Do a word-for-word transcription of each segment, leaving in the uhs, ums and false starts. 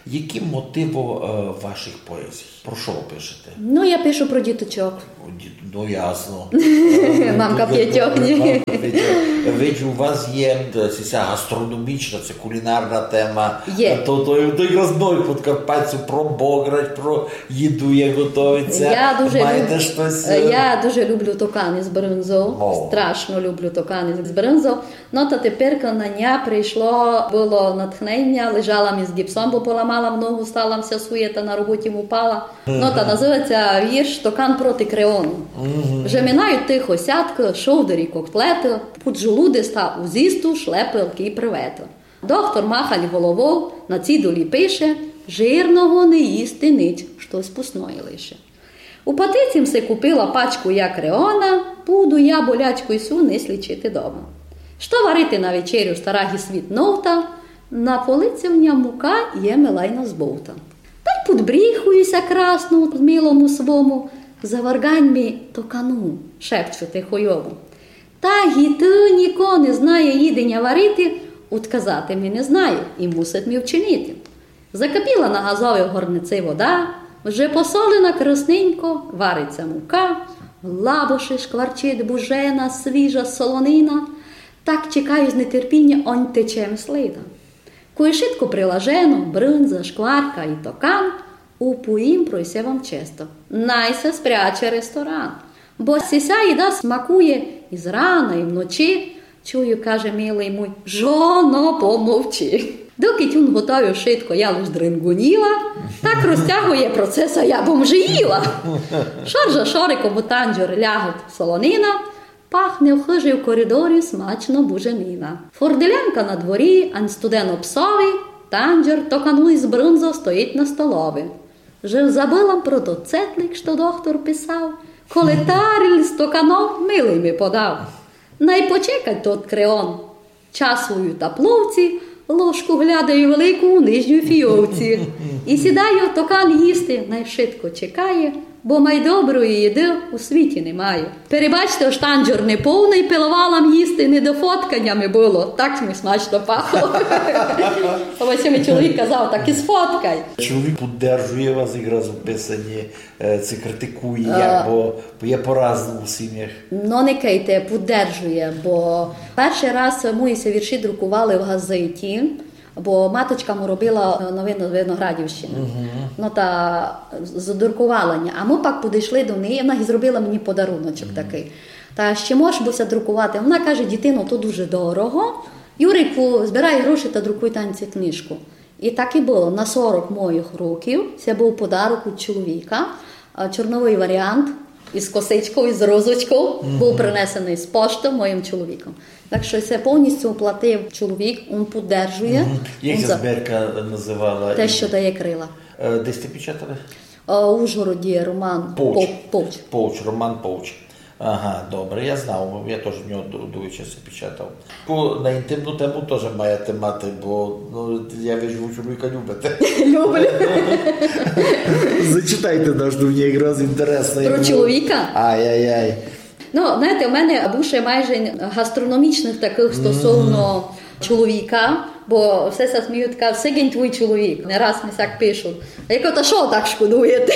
Які мотиви е, ваших поезій? Про що ви пишете? Ну, я пишу про діточок. Ну, ясно. Мамка п'ятьох, ні. Ведь у вас є ця гастрономічна, це кулінарна тема. Є. То, то, то якраз ной Подкарпаттю про Бограч, про їду, як готується. Я дуже, Маєте люб... щось? я дуже люблю токани з бринзою. О. Страшно люблю токани з бринзою. Ну, та тепер, коли на дня прийшло, було натхнення, лежала мені з гіпсом, бо поламала ногу, стала вся суєта, на роботі упала. Ну, та називається вірш «Токан проти Креону». Вже минають тихо сятки, шовдері, котлети, під желуди став у зісту, шлепилки і привети. Доктор махань головою, на цідулі пише, жирного не їсти нич, щось пусної лише. У патицім се купила пачку я Креона, буду я болячку й су не слічити дома. Що варити на вечерю старагі світ новта, на полиці в ням мука є милайно збовта. Та й подбріхуюся красно в милому свому, заваргань мі токану, шепчу тихойову. Та гі ти ніко не знає їдення варити, утказати мі не знає і мусить мі вчинити. Закипіла на газовій горниці вода, вже посолена красненько, вариться мука, в лабоші шкварчить бужена, свіжа солонина, так чекаю з нетерпіння, он тече мислида. Кої шитко прилажено, бринза, шкварка і токан, упоїм пройся вам често. Найся спряче ресторан. Бо сіся їда смакує і зрана, і вночі. Чую, каже милий мой, жоно, помовчи. Доки тюн готові шитко, я лиш дрингуніла, так розтягує процеса, я бомжиїла. Шаржа шориком у танджер лягать солонина, пахне в хижі в коридорі смачно буженина. Форделянка на дворі, ань студено псові, танджер токану із бринзо стоїть на столові. Жив забилам про то цетлик, що доктор писав, коли таріль з токаном милий ми подав. Найпочекать тот Креон, часую та пловці, ложку глядаю велику у нижню фійовці. І сідаю токан їсти, найшвидко чекає, бо майдоброї їди у світі немає. Перебачте, ось танджер не повний, пилувалам їсти не до фотканнями було. Так ми смачно пахло. Ось мій чоловік казав, так і сфоткай. Чоловік підтримує вас якраз у писанні, це критикує, як, бо є по-разному в сім'ях. Ну, не кейте, підтримує, бо перший раз мої ся вірші друкували в газеті, бо маточка му робила новину з Виноградівщини. Uh-huh. Ну, та задрукувала. А ми пак підійшли до неї, вона зробила мені подаруночок uh-huh. такий. Та ще можеш буся друкувати? Вона каже, дитино, то дуже дорого. Юрику, збирай гроші та друкуй танці книжку. І так і було. На сорок моїх років це був подарунок від чоловіка. Чорновий варіант із косичкою, із розочкою uh-huh. був принесений з пошти моїм чоловіком. Так що це повністю оплатив чоловік, він підтримує. Угу. Як ця збірка називала? Те, що дає крила. Десь ти печатали? У Ужгороді Роман Повч. Повч. Повч, Роман Повч. Ага, добре, я знав, я теж в нього довгий час печатав. На інтимну тему теж маєте мати, бо ну, я вижу, чоловіка любите. Люблю. Зачитайте наш, мені якраз інтересно. Про чоловіка? Ай-яй-яй. Ну, знаєте, у мене більше майже гастрономічних таких стосовно mm. чоловіка, бо все се сміють, кажуть, сигень твій чоловік. Не раз мені так пишуть. А я кажу, та що так шкодуєте?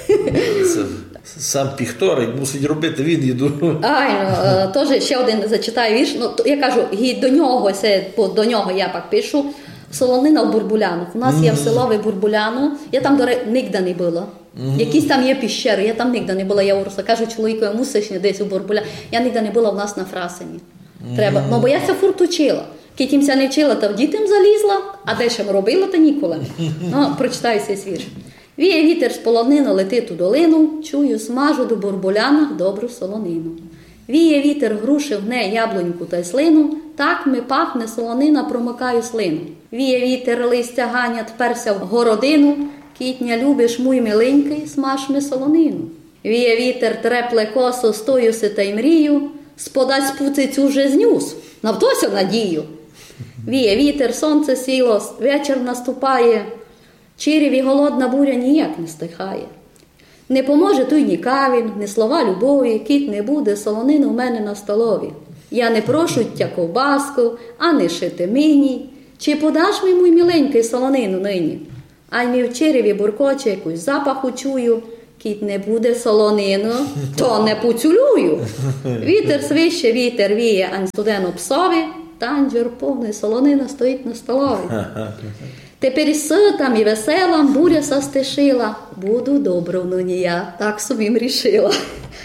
Сам піхторик мусить робити, він їду. Ай, ну, теж ще один зачитаю вірш. Ну, я кажу, і до нього, це, до нього я пак пишу. Солонина в Бурбулянах. У нас mm. є в селові Бурбуляну. Я там, до речі, ніде не була. Mm-hmm. Якісь там є піщери, я там ніде не була. Я уросла. Кажу чоловіку, я мусиш не десь у Бурбуляну. Я ніде не була в нас на Фрасині. Mm-hmm. Треба. Ну, бо я це фурт учила. Кітімся не вчила, та в дітям залізла, а де ще робила, та ніколи. Ну, прочитаю цей вірш. Віє вітер з полонину, летить у долину, чую, смажу до Бурбулянах добру солонину. Віє вітер груши гне яблуньку та й слину, так ми пахне солонина, промикаю слину. Віє вітер листя ганять, перся в городину, кітня любиш, муй миленький, смаж ми солонину. Віє вітер трепле косо, стоюси та й мрію, сподать спуцицю вже знюс, навтося надію. Віє вітер, сонце сіло, вечір наступає, череві голодна буря ніяк не стихає. Не поможе туй ні кавін, ні слова любові, кіт не буде, солонину в мене на столові. Я не прошу тя ковбаску, а не шити мені, чи подаш ми, мій міленький, солонину нині? А й мі в череві буркоче, якусь запаху чую. Кіт не буде солонину, то не поцілую. Вітер свище, вітер віє, ань студену псові, танджер повний солонина стоїть на столові. Тепер і ситам, і веселам буря состишила. Буду добру нині я, так собі рішила.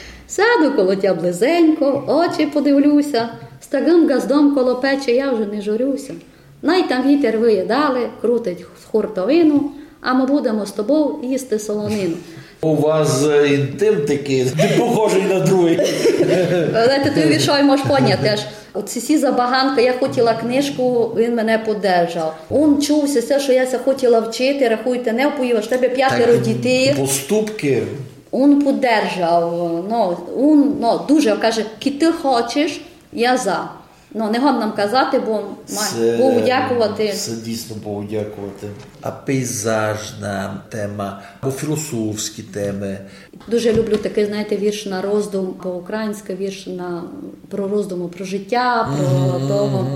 Сяду коло тя близенько, очі подивлюся, з таким газдом коло печі я вже не журюся. Най там вітер виє далі, крутить хуртовину, а ми будемо з тобою їсти солонину. У вас інтим такий, не похожий на другий. Знаєте, ти віршой можеш поняти теж. Оці всі забаганки, я хотіла книжку, він мене подержав. Он чувся, все, що я хотіла вчити, рахуйте, не впоїв, аж тебе п'ятеро Так, дітей. Поступки. Он подержав, ну, он, ну, дуже, каже, ки ти хочеш, я за. Ну, не годно нам казати, бо маю Богу дякувати. Це дійсно Богу дякувати. А пейзажна тема, або філософські теми? Дуже люблю такий, знаєте, вірш на роздум, по-українськи вірш на, про роздуму, про життя, про mm-hmm. того.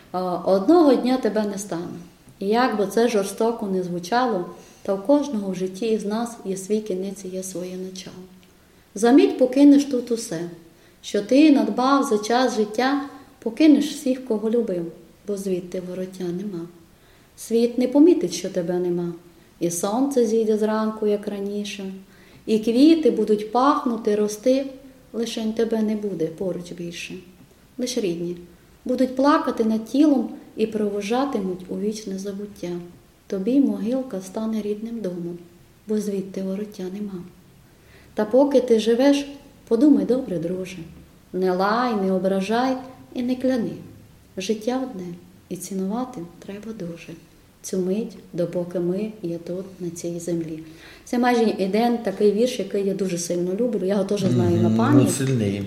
Одного дня тебе не стане. І як би це жорстоко не звучало, то в кожного в житті із нас є свій кінець і є своє начало. Замить покинеш тут усе, що ти надбав за час життя, покинеш всіх, кого любив, бо звідти вороття нема. Світ не помітить, що тебе нема. І сонце зійде зранку, як раніше, і квіти будуть пахнути, рости, лишень тебе не буде поруч більше. Лиш рідні будуть плакати над тілом і провожатимуть у вічне забуття. Тобі могилка стане рідним домом, бо звідти вороття нема. Та поки ти живеш, подумай добре, друже, не лай, не ображай і не кляни. Життя одне, і цінувати треба дуже. Цю мить, допоки ми є тут, на цій землі. Це майже один такий вірш, який я дуже сильно люблю. Я його теж знаю mm-hmm. на пам'ять. Ну, сильний.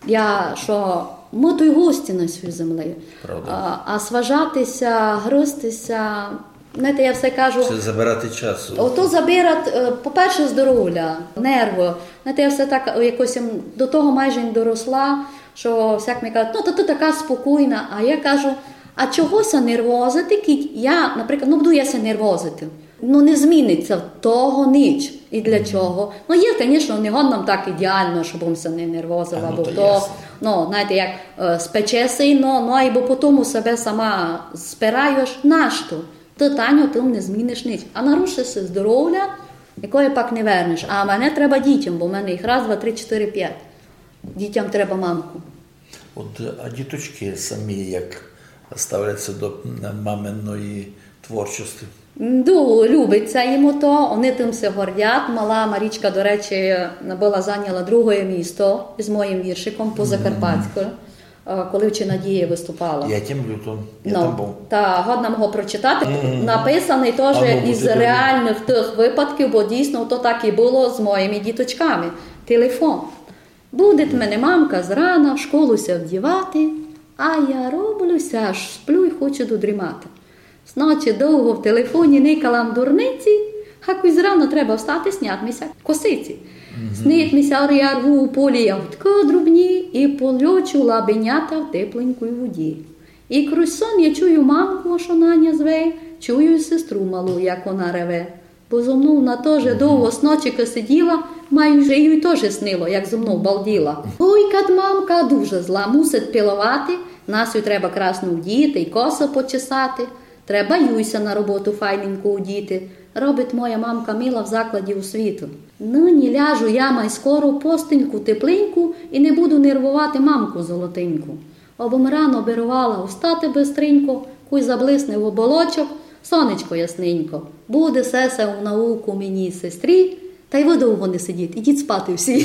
Я, що ми то й гості на цій землі. Правда. А, а сважатися, гристися, знаєте, я все кажу... Це забирати часу. Ото забирати, по-перше, здоров'я, нерви. Знаєте, я все так якось до того майже не доросла, що всяк мені кажуть, ну, то ти така спокійна. А я кажу, а чогося нервозити, кіть? Я, наприклад, ну, буду я ся нервозити. Ну, не зміниться того ніч. І для mm-hmm. чого? Ну, є, звісно, не годно так ідеально, щоб він се не нервозила, а, бо то, то ну, знаєте, як е, спече сильно, ну, або потім себе сама спираєш, нащо? Ти, Таню, ти не зміниш ніч. А нарушишся здоров'я, якої пак не вернеш. А мене треба дітям, бо в мене їх раз, два, три, чотири, п'ять. Дітям треба мамку. От, а діточки самі як ставляться до маминої творчості? Ду, любиться йому то, вони тим все гордять. Мала Марічка, до речі, була зайняла друге місто з моїм віршиком по Закарпатську, mm-hmm. коли в Чинадії виступала. Я тим лютом, я no, там був. Та, годно мого прочитати. Mm-hmm. Написаний теж ну, із реальних тих випадків, бо дійсно то так і було з моїми діточками. Телефон. Буде мене мамка зрана в школуся вдівати, а я роблюся, аж сплю і хочу додрімати. Зночі довго в телефоні никалам дурниці, якось рано треба встати, снятися косиці. Mm-hmm. Снитися, я рву у полі ягодки дрібні і польочу лабенята в тепленькій воді. І крізь сон я чую мамку, що Наня зве, чую сестру малу, як вона реве. Бо зо мною вона теж довго сночика сиділа, майже їй теж снило, як зо мною балділа. Ой, кад мамка дуже зла, мусить пілувати, нас їй треба красно вдіти і косо почесати. Треба юйся на роботу файненько удіти. Робить моя мамка мила в закладі у світу. Нині ляжу я май скоро постеньку тепленьку і не буду нервувати мамку золотеньку. Обом рано берувала устати бистренько, куй заблисне в оболочок, сонечко ясненько. Буде сесе у науку мені сестрі, та й ви довго не сидіть, ідіть спати всі.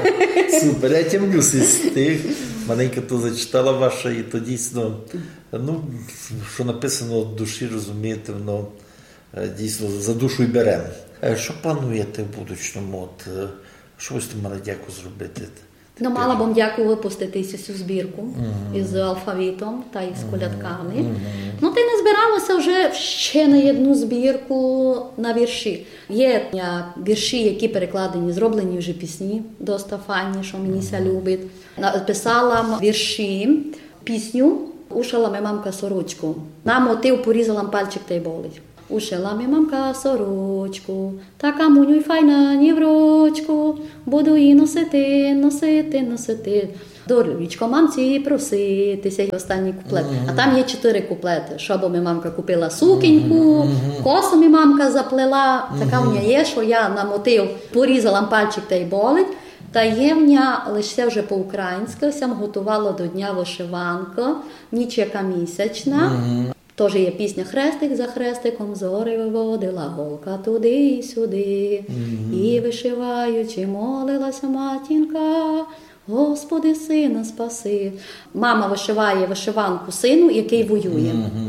Супер, я тямлю з тих. Маленька то зачитала ваша, і то дійсно, ну, що написано в душі, розумієте, воно дійсно за душу й беремо. Що плануєте в будучному? От, що ви з тим мали дяку зробити? Ну, мала б дяку випустити цю збірку mm-hmm. із алфавітом та із колядками. Mm-hmm. Ну, ти не збиралася вже ще на одну збірку на вірші. Є вірші, які перекладені, зроблені вже пісні, доста файні, що мені ся любить. Написала вірші, пісню «Ушала ме мамка сорочку». На мотив «Порізала пальчик та й болить». Ушила ми мамка сорочку, така муню й файна ні в рочку, буду її носити, носити, носити. Дорічко мамці проситися. Останній куплет. А там є чотири куплети. Щоб ми мамка купила сукіньку, косу ми мамка заплела. Така в мене є, що я на мотив порізала пальчик та й болить. Та є в мене лише вже по-українськи, сам готувала до Дня вишиванка, ніч яка місячна. Теж є пісня «Хрестик за хрестиком зори виводила, голка туди і сюди». І вишиваючи молилася матінка, Господи, сина спаси. Мама вишиває вишиванку сину, який воює.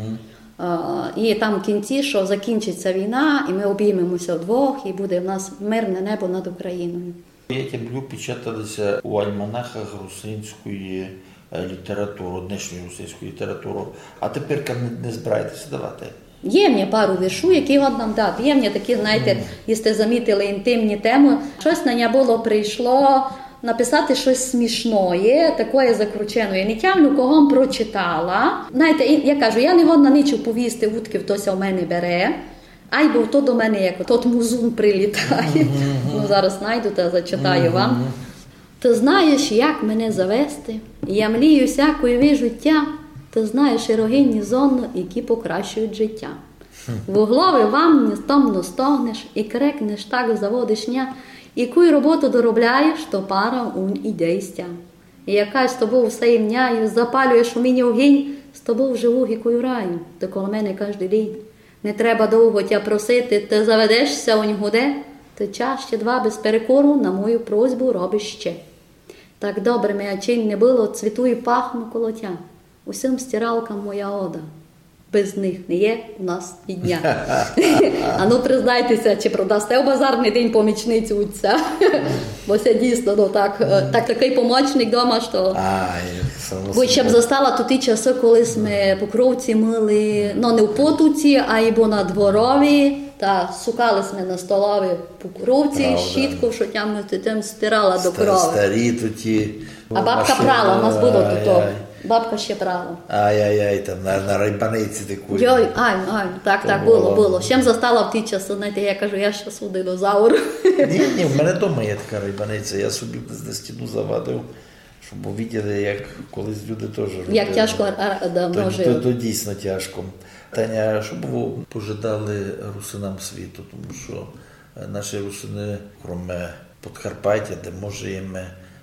І там в кінці, що закінчиться війна, і ми обіймемося вдвох, і буде в нас мирне небо над Україною. Я люблю печаталися у альманахах русинської літератури, днішньої русинської літератури. А тепер не, не збираєтеся давати? Є в мене пару віршу, які от нам дати. Є в мене такі, знаєте, якщо замітили інтимні теми, щось на нього було прийшло написати щось смішне, таке закручене. Я не тямлю, кого прочитала. Знаєте, я кажу, я не годна нічого повісти, утки хтось у мене бере. Ай, бо то до мене як тот музун прилітає. Ну, зараз знайду та зачитаю вам. Ти знаєш, як мене завести, я млію всякої життя. Ти знаєш ерогенні зони, які покращують життя. Вугловий вам не стомно стогнеш, і крекнеш так заводиш ня, яку роботу доробляєш, то пара ун іде стя. І якась з тобою все імняю, запалюєш у мені огінь, з тобою живу гікую раю, ти коло мене кожен день. Не треба довго тя просити, ти заведешся у нігуде, ти час ще два без перекору на мою просьбу робиш ще. Так добре моя чинь не було, цвіту і пахну коло тя. Усім стиралкам моя ода. Без них не є у нас і дня. А ну признайтеся, чи продасте у базарний день помічницю отця? Бо це дійсно, ну, так, так, такий помічник вдома, що... Бо ще б застала ті часи, коли ми покровці мили, ну не в потуці, а і бо на дворові, та сукали ми на столові покровці, щітку, що там тим стирала до крови. Старі туті. А бабка прала, у нас було тут. Бабка ще прала. Ай-яй-яй, там на, на райбаниці таку. Йой, ай, ай, так, то так, було, було. було. Ще застала в ті часи, знаєте, я кажу, я ще у динозавр. Ні, ні, в мене вдома є така райбаниця, я собі на стіну завадив, щоб увиділи, як колись люди теж робили. Як тяжко давно жили. То, то, то дійсно тяжко. Таня, що б ви пожадали русинам світу, тому що наші русини, крім Подкарпаття, де може їм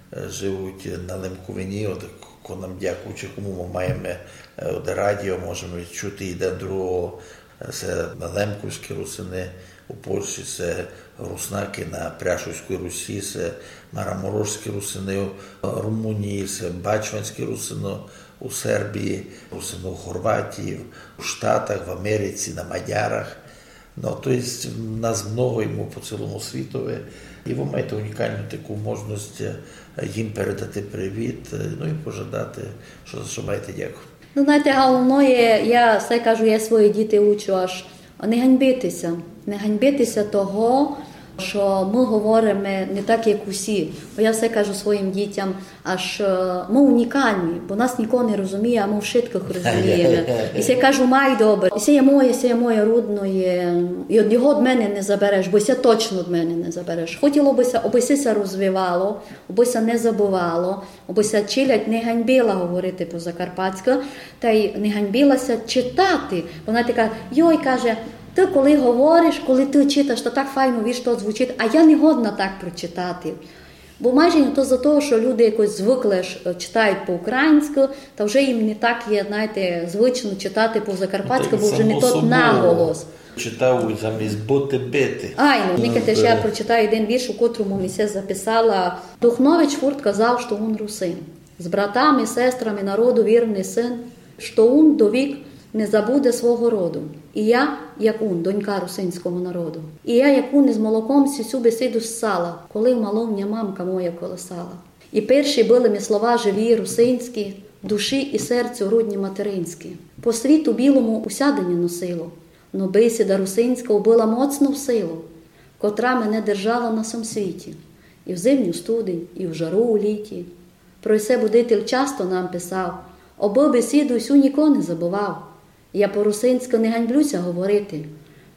живуть на Лемковині, от ко нам дякуючи, кому ми маємо от, радіо, можемо чути і до другого. Це Лемковські русини у Польщі, це руснаки на Пряшовській Русі, це Мараморожські русини у Румунії, це Бачванські русини у Сербії, русини у Хорватії, у Штатах, в Америці, на Мадярах. Ну, тобто, нас много йому по цілому світові. І ви маєте унікальну таку можливість їм передати привіт, ну і пожадати, що, що маєте дякую. Ну, знаєте, головне, я все кажу, я свої діти учу аж не ганьбитися. Не ганьбитися того, що ми говоримо не так, як усі. Бо я все кажу своїм дітям, аж ми унікальні, бо нас ніхто не розуміє, а ми в шитках розуміємо. І я кажу, май добре, і це є моє, це є моє рудне, і од його від мене не забереш, бо це точно від мене не забереш. Хотіло бися, обися розвивало, обися не забувало, обися чилять, не ганьбила говорити по-закарпатськи, та й не ганьбилася читати. Вона така, йой, каже, ти коли говориш, коли ти читаєш, то так файно вірш, то звучить, а я не годна так прочитати. Бо майже не то за те, що люди якось звикли читають по-українськи, та вже їм не так є, знаєте, звично читати по-закарпатськи, бо вже не тот наголос. Читав замість боти-бити. Ай, ну, мені теж я прочитаю один вірш, у котрому місце записала. Духнович Фурт казав, що він русин. З братами, сестрами народу вірний син, що він до вік не забуде свого роду. І я, як он, донька русинського народу. І я, як он, із молоком сісю бесіду ссала, коли в маловня мамка моя колосала. І перші були мі слова живі, русинські, душі і серцю рудні материнські. По світу білому усядені носило, но бесіда русинська убила моцну в силу, котра мене держала на сам світі. І в зимню студень, і в жару у літі. Про це будитель часто нам писав, оби бесіду всю ніко не забував. Я по-русинськи не ганьблюся говорити,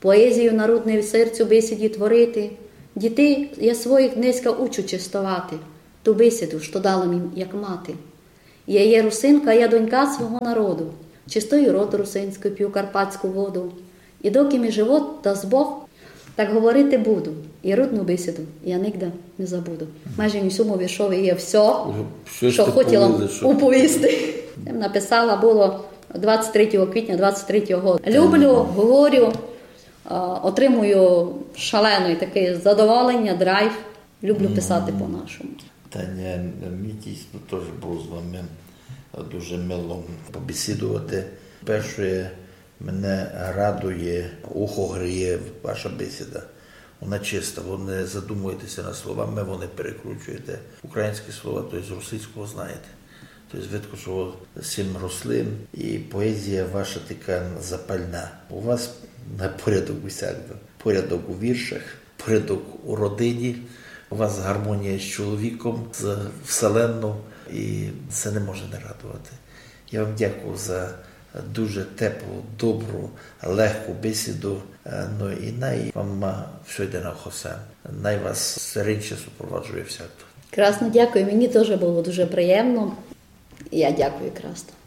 поезію народної в серцю бесіді творити. Дітей я своїх днеска учу чистувати, ту бесіду, що дала їм, як мати. Я є русинка, я донька свого народу, чистою роду русинською п'ю карпатську воду. І доки мій живот дасть Бог, так говорити буду. І рудну бесіду я нігде не забуду. Майже в цьому віршові є все, Що, що хотіла уповісти. Я написала було двадцять третього квітня двадцять третього року. Люблю, говорю, отримую шалене таке задоволення, драйв. Люблю писати по-нашому. Таня, мені дійсно теж було з вами дуже мило побесідувати. Перше, мене радує, ухо гріє ваша бесіда. Вона чиста, ви не задумуєтеся над словами, ви не перекручуєте українські слова, тобто з російського знаєте. Тобто видно, що ви з цим росли, і поезія ваша така запальна. У вас порядок усяк, порядок у віршах, порядок у родині, у вас гармонія з чоловіком, з вселенною, і це не може не радувати. Я вам дякую за дуже теплу, добру, легку бесіду. Ну і най вам все йде на хосе. Най вас сиренче супроводжує всяк. Красно дякую, мені теж було дуже приємно. Я дякую красно.